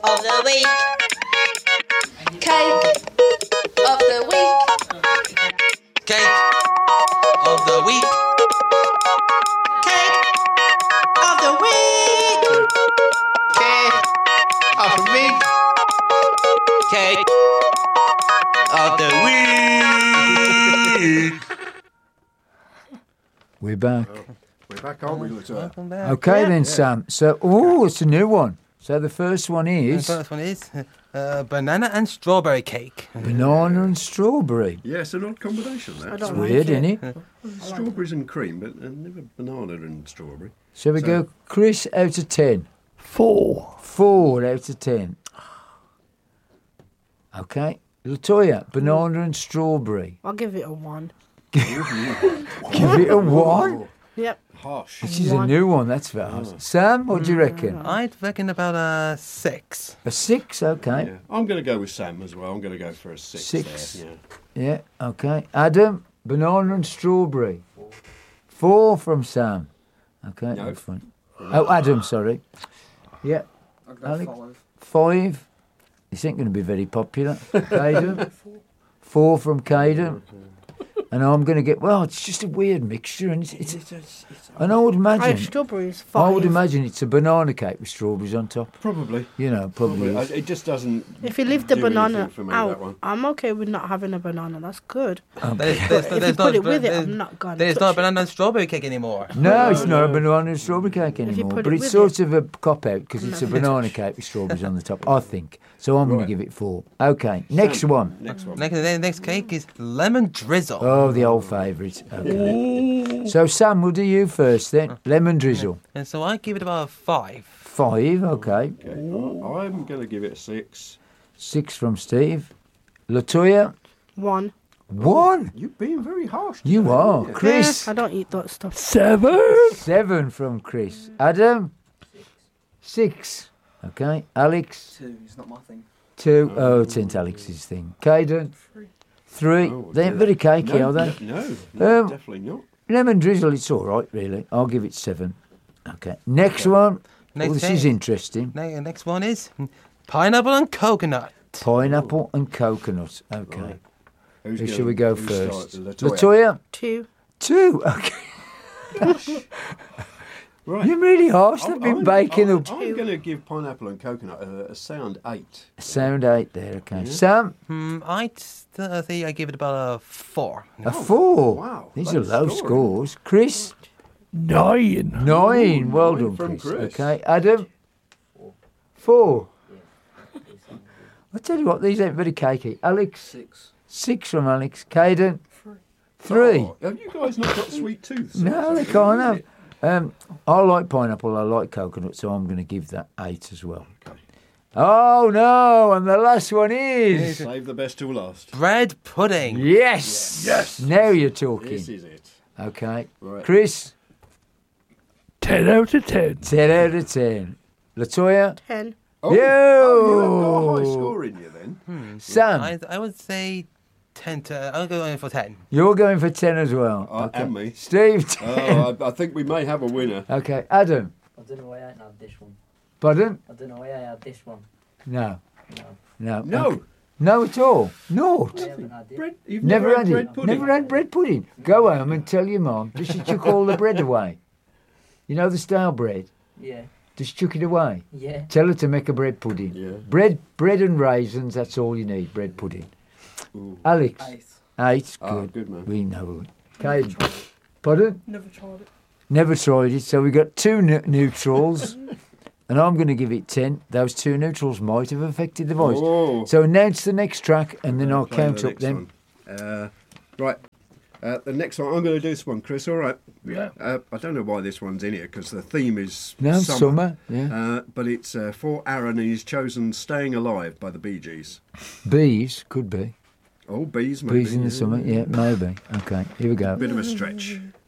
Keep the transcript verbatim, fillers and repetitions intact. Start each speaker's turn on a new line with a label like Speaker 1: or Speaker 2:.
Speaker 1: of the week. Cake of the week.
Speaker 2: Cake of the week.
Speaker 1: Cake of the week.
Speaker 2: Cake of the week. Cake of the week.
Speaker 3: We're back.
Speaker 4: We're back, aren't we, Latoya?
Speaker 3: Okay
Speaker 5: Yeah.
Speaker 3: then, Sam. So, oh, it's a new one. So the first one
Speaker 2: The
Speaker 3: is
Speaker 2: first one is uh, banana and strawberry cake.
Speaker 3: banana and strawberry.
Speaker 4: Yeah, it's an odd combination, that.
Speaker 5: I
Speaker 3: It's
Speaker 5: don't like
Speaker 3: weird,
Speaker 5: it.
Speaker 3: isn't it?
Speaker 4: Strawberries and cream, but uh, never banana and strawberry.
Speaker 3: So we
Speaker 4: So-
Speaker 3: go, Chris, out of ten.
Speaker 5: Four.
Speaker 3: Four out of ten. Okay. Latoya, banana and strawberry.
Speaker 5: I'll give it a one.
Speaker 3: Give it a one.
Speaker 5: Yep.
Speaker 4: Harsh.
Speaker 3: This is a
Speaker 5: One.
Speaker 3: new one, that's fast. Sam, what do you reckon?
Speaker 2: I'd reckon about a six.
Speaker 3: A six, okay.
Speaker 4: Yeah. I'm going to go with Sam as well. I'm going to go for a six.
Speaker 3: Six.
Speaker 4: There. Yeah.
Speaker 3: Yeah, okay. Adam, banana and strawberry. Four from Sam. Okay,
Speaker 4: No.
Speaker 3: that's fine. Oh, Adam, sorry. Yeah.
Speaker 6: I'll go
Speaker 3: Alex?
Speaker 6: five.
Speaker 3: Five. This ain't going to be very popular. Caden. Four from Caden. And I'm going to get, well, it's just a weird mixture. And it's, it's,
Speaker 4: It's, it's, it's,
Speaker 3: and I would
Speaker 5: I have
Speaker 3: imagine,
Speaker 5: strawberries.
Speaker 3: I
Speaker 5: Five.
Speaker 3: would imagine it's a banana cake with strawberries on top.
Speaker 4: probably.
Speaker 3: You know, probably.
Speaker 4: probably. I,
Speaker 3: is.
Speaker 4: it just doesn't.
Speaker 5: If you leave the
Speaker 4: do
Speaker 5: banana
Speaker 4: anything for me, that
Speaker 5: out,
Speaker 4: one.
Speaker 5: I'm okay with not having a banana. That's good.
Speaker 2: There's, there's,
Speaker 5: If
Speaker 2: there's
Speaker 5: you
Speaker 2: not,
Speaker 5: put it with it,
Speaker 2: there's-
Speaker 5: I'm not going
Speaker 2: There's
Speaker 5: to
Speaker 2: not a
Speaker 5: touch it.
Speaker 2: banana and strawberry cake anymore.
Speaker 3: No, it's not a banana and strawberry cake
Speaker 5: you
Speaker 3: anymore.
Speaker 5: put
Speaker 3: But
Speaker 5: it
Speaker 3: it's
Speaker 5: with
Speaker 3: sort
Speaker 5: it.
Speaker 3: of a cop out because it's a banana cake with strawberries on the top, I think. So I'm going
Speaker 4: Right.
Speaker 3: to give it four. Okay, next
Speaker 4: Sam,
Speaker 3: one.
Speaker 4: Next one.
Speaker 2: Next, the next cake is lemon drizzle.
Speaker 3: Oh, the old favourite. Okay. So Sam, we'll do you first then. Lemon drizzle.
Speaker 2: And so I give it about a five.
Speaker 3: Five, okay.
Speaker 4: Okay. I- I'm going to give it a six.
Speaker 3: Six from Steve. Latoya,
Speaker 5: One.
Speaker 3: one.
Speaker 4: You're being very harsh.
Speaker 3: You
Speaker 4: today,
Speaker 3: are.
Speaker 4: aren't you?
Speaker 3: Chris,
Speaker 5: Eh, I don't eat that stuff.
Speaker 3: seven. Seven from Chris. Adam, six. Okay. Alex,
Speaker 6: Two. It's not my thing.
Speaker 3: two. Oh, it's ain't Alex's thing. Caden, three.
Speaker 4: Oh,
Speaker 3: They ain't
Speaker 4: dear.
Speaker 3: very cakey,
Speaker 4: No,
Speaker 3: are they?
Speaker 4: No, no,
Speaker 3: Um,
Speaker 4: definitely not.
Speaker 3: Lemon drizzle, it's all right, really. I'll give it seven. Okay. Next one.
Speaker 2: Next
Speaker 3: oh, this
Speaker 2: cake.
Speaker 3: is interesting.
Speaker 2: Ne- next one is pineapple and coconut.
Speaker 3: Pineapple and coconut. Okay.
Speaker 4: Right. Who's
Speaker 3: Who
Speaker 4: going-
Speaker 3: shall we go
Speaker 4: who
Speaker 3: first?
Speaker 4: starts?
Speaker 3: Latoya,
Speaker 5: Two.
Speaker 3: two. Okay.
Speaker 4: Right.
Speaker 3: You're really harsh. They've
Speaker 4: I'm-
Speaker 3: been
Speaker 4: I'm-
Speaker 3: baking
Speaker 4: I'm,
Speaker 3: up.
Speaker 4: I'm going to give pineapple and coconut a, a sound eight.
Speaker 3: Sound eight there. Okay. Sam,
Speaker 2: Hmm, I'd still say I give it about a four.
Speaker 3: a four.
Speaker 4: wow,
Speaker 3: These
Speaker 4: low
Speaker 3: are low
Speaker 4: scoring.
Speaker 3: scores. Chris,
Speaker 5: Nine.
Speaker 3: nine. Well
Speaker 4: nine
Speaker 3: done,
Speaker 4: from
Speaker 3: Chris.
Speaker 4: Chris.
Speaker 3: Okay. Adam, four. I tell you what, these ain't very cakey. Alex,
Speaker 6: Six.
Speaker 3: six from Alex. Caden, three.
Speaker 4: Oh, have you guys not got sweet tooths?
Speaker 3: No, they can't have. Um, I like pineapple, I like coconut, so I'm going to give that eight as well.
Speaker 4: Okay.
Speaker 3: Oh no, and the last one is
Speaker 4: Save the best till last.
Speaker 2: Bread pudding.
Speaker 3: yes.
Speaker 4: Yes.
Speaker 3: Now you're talking.
Speaker 4: This is it.
Speaker 3: Okay,
Speaker 4: Right.
Speaker 3: Chris,
Speaker 5: Ten out of ten.
Speaker 3: ten out of ten. Latoya,
Speaker 5: Ten.
Speaker 4: Oh,
Speaker 3: Yo!
Speaker 4: oh, you have got a high score in you then.
Speaker 3: Sam,
Speaker 2: I, I would say ten to. I'll go in for ten.
Speaker 3: you're going for ten as well.
Speaker 4: Uh,
Speaker 3: okay.
Speaker 4: and me.
Speaker 3: Steve, ten.
Speaker 4: Oh, I, I think we may have a winner.
Speaker 3: Okay, Adam,
Speaker 6: I don't know why I ain't had this one.
Speaker 3: pardon?
Speaker 6: I don't know why I had this one.
Speaker 3: No,
Speaker 6: No.
Speaker 3: no,
Speaker 4: No.
Speaker 3: Okay. No at all. Naught.
Speaker 6: I haven't had it.
Speaker 4: Bread, you've
Speaker 3: Never,
Speaker 4: never,
Speaker 3: had,
Speaker 4: bread
Speaker 3: it.
Speaker 4: pudding.
Speaker 3: Never had bread pudding. Go home and tell your mum. Does she chuck all the bread away? You know the stale bread?
Speaker 6: Yeah.
Speaker 3: Does she chuck it away?
Speaker 6: Yeah.
Speaker 3: Tell her to make a bread pudding.
Speaker 4: Yeah.
Speaker 3: Bread, bread and raisins. That's all you need. Bread pudding.
Speaker 4: Ooh.
Speaker 3: Alex,
Speaker 6: Eight.
Speaker 3: eight.
Speaker 4: Ah,
Speaker 3: Good.
Speaker 4: good man.
Speaker 3: We know it. Okay. Pardon?
Speaker 5: Never tried it.
Speaker 3: Never tried it. So we got two ne- neutrals, and I'm going to give it ten. Those two neutrals might have affected the voice.
Speaker 4: Oh.
Speaker 3: So announce the next track, and then I'll
Speaker 4: Play
Speaker 3: count
Speaker 4: the
Speaker 3: up
Speaker 4: next
Speaker 3: them.
Speaker 4: one. Uh, right. Uh, the next one, I'm going to do this one, Chris. All right.
Speaker 5: Yeah.
Speaker 4: Uh, I don't know why this one's in here because the theme is
Speaker 3: No,
Speaker 4: summer.
Speaker 3: summer. Yeah.
Speaker 4: Uh, but it's uh, for Aaron, and he's chosen "Staying Alive" by the Bee Gees.
Speaker 3: Bees could be.
Speaker 4: Oh, bees, maybe.
Speaker 3: Bees in the summer. Yeah, maybe. Okay. Here we go.
Speaker 4: Bit of a stretch.